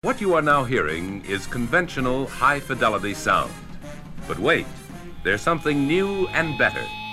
What you are now hearing is conventional high-fidelity sound. But wait, there's something new and better.